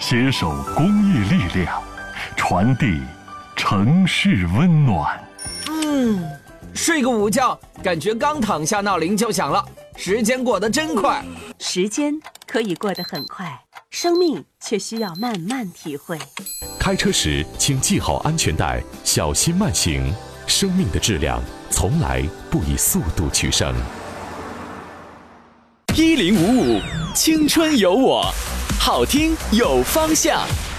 携手公益力量，传递城市温暖。 睡个午觉，感觉刚躺下闹铃就响了，时间过得真快。 时间可以过得很快，生命却需要慢慢体会。 开车时请系好安全带，小心慢行。生命的质量从来不以速度取胜。 1055青春有我，好听有方向。